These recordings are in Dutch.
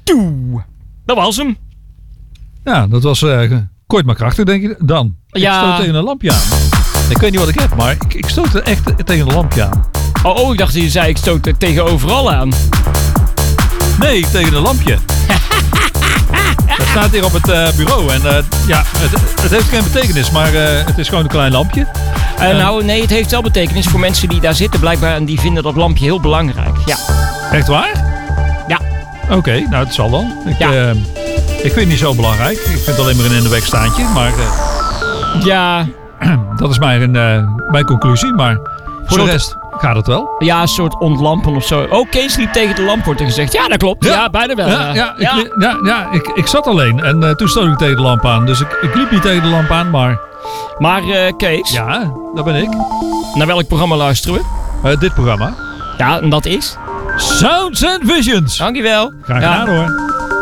Toe. Dat was hem. Ja, dat was kort maar krachtig, denk je dan. Ja. Ik stoot tegen een lampje aan. Ik weet niet wat ik heb, maar ik stoot echt tegen een lampje aan. Oh, ik dacht dat je zei ik stoot er tegen overal aan. Nee, tegen een lampje. Dat staat hier op het bureau en het heeft geen betekenis, maar het is gewoon een klein lampje. Nou, nee, het heeft wel betekenis voor mensen die daar zitten blijkbaar en die vinden dat lampje heel belangrijk. Ja. Echt waar? Ja. Oké, nou het zal dan. Ik vind het niet zo belangrijk. Ik vind het alleen maar een in de weg staantje, maar Ja. dat is mijn conclusie, maar voor de rest gaat het wel. Ja, een soort ontlampen of zo. Oh, Kees liep tegen de lamp, wordt er gezegd. Ja, dat klopt. Ja, bijna wel. Ik zat alleen en toen stoot ik tegen de lamp aan. Dus ik liep niet tegen de lamp aan, maar... Maar Kees, Ja, dat ben ik. naar welk programma luisteren we? Dit programma. Ja, en dat is? Sounds and Visions. Dankjewel. Graag gedaan hoor.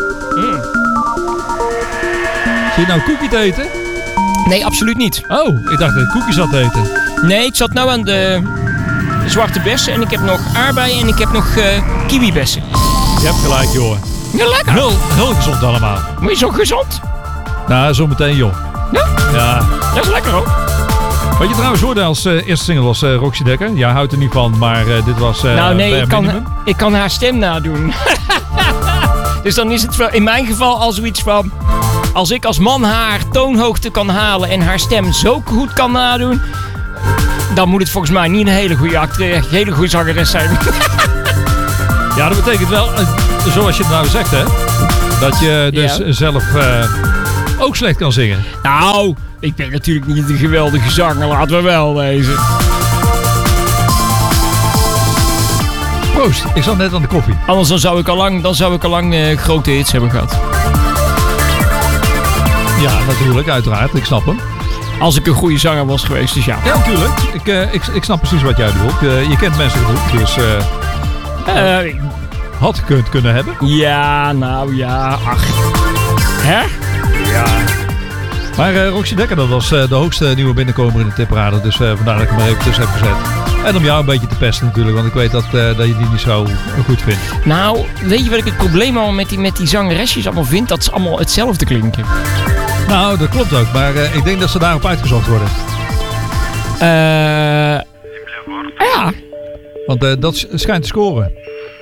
Zie je nou koekje te eten? Nee, absoluut niet. Oh, ik dacht dat ik koekjes zat te eten. Nee, ik zat nou aan de zwarte bessen en ik heb nog aardbeien en ik heb nog kiwibessen. Je hebt gelijk joh. Ja, lekker. Heel gezond allemaal. Maar is ook gezond? Nou, zometeen joh. Ja? Ja. Dat is lekker hoor. Wat je trouwens hoorde als eerste single was Roxy Dekker. Ja, houdt er niet van, maar dit was nou nee, minimum. ik kan haar stem nadoen. Dus dan is het in mijn geval al zoiets van... Als ik als man haar toonhoogte kan halen en haar stem zo goed kan nadoen... Dan moet het volgens mij niet een hele goede zangeres zijn. Ja, dat betekent wel, zoals je het nou zegt hè. Dat je dus zelf ook slecht kan zingen. Nou, ik ben natuurlijk niet een geweldige zanger, laten we wel wezen. Proost, ik zat net aan de koffie. Anders dan zou ik al lang grote hits hebben gehad. Ja, natuurlijk, uiteraard. Ik snap hem. Als ik een goede zanger was geweest, dus ja. Ja, natuurlijk. Ik snap precies wat jij bedoelt. Je kent mensen genoeg, dus had kunnen hebben. Ja, nou ja, ach. Hè? Ja. Maar Roxy Dekker, dat was de hoogste nieuwe binnenkomer in de tipparade. Dus vandaar dat ik hem er even tussen heb gezet. En om jou een beetje te pesten natuurlijk, want ik weet dat je die niet zo goed vindt. Nou, weet je wat ik het probleem al met die zangeresjes allemaal vind? Dat ze allemaal hetzelfde klinken. Nou, dat klopt ook, maar ik denk dat ze daarop uitgezocht worden. Ja. Want dat schijnt te scoren.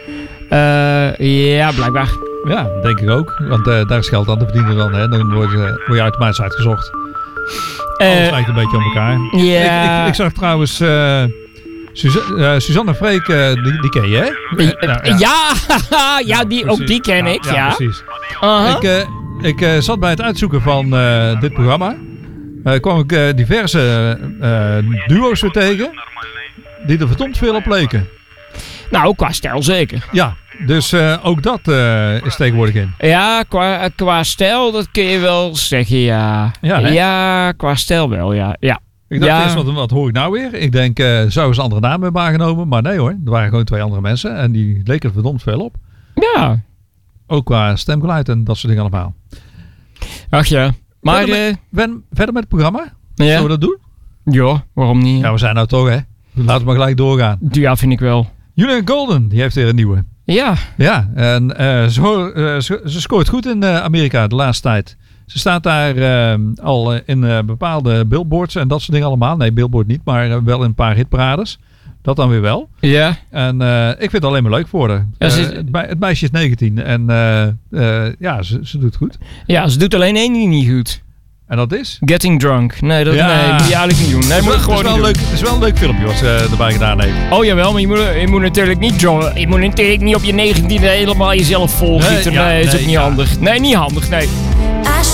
Ja, blijkbaar. Ja, denk ik ook. Want daar is geld aan te verdienen dan. Hè? Dan word je automatisch uitgezocht. Alles lijkt een beetje op elkaar. Ja. Ik zag trouwens... Suzanne Freek, die ken je, hè? Ja, die ken ik, ja. Precies. Uh-huh. Ik zat bij het uitzoeken van dit programma. Kwam ik diverse duo's weer tegen. Die er verdomd veel op leken. Nou, qua stijl zeker. Ja, dus ook dat is tegenwoordig in. Ja, qua stijl, dat kun je wel zeggen, ja. Ja, qua stijl wel, ja. Ik dacht eerst, wat hoor ik nou weer? Ik denk, zouden ze andere namen hebben aangenomen? Maar nee hoor, er waren gewoon 2 andere mensen. En die leken er verdomd veel op. Ja. Ook qua stemgeluid en dat soort dingen allemaal. Ach ja. Maar verder met het programma? Ja. Zullen we dat doen? Ja, waarom niet? Ja, we zijn nou toch hè. Laten we maar gelijk doorgaan. Ja, vind ik wel. Julian Golden, die heeft weer een nieuwe. Ja. Ja, en ze scoort goed in Amerika de laatste tijd. Ze staat daar al in bepaalde billboards en dat soort dingen allemaal. Nee, billboard niet, maar wel in een paar hitparades. Dat dan weer wel. Ja. En ik vind het alleen maar leuk voor haar. Ja, het meisje is 19 en ze doet goed. Ja, ze doet alleen één ding niet goed. En dat is? Getting drunk. Nee, moet je eigenlijk niet doen. Nee, moet je gewoon niet doen. Het is wel een leuk filmpje wat ze erbij gedaan heeft. Oh jawel, maar je moet natuurlijk niet op je 19e helemaal jezelf volgieten. Nee, dat is ook niet handig. Nee, niet handig, nee.